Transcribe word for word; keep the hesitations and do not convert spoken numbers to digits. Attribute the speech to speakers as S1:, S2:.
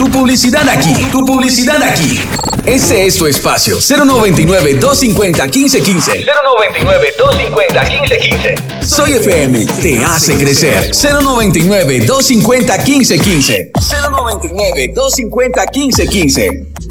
S1: Tu publicidad aquí, tu publicidad aquí. Ese es tu espacio. cero noventa y nueve, doscientos cincuenta, quince quince.
S2: cero noventa y nueve, doscientos cincuenta, quince quince.
S1: Soy F M, te hace crecer. cero noventa y nueve, doscientos cincuenta, quince quince. cero noventa y nueve, doscientos cincuenta, quince quince.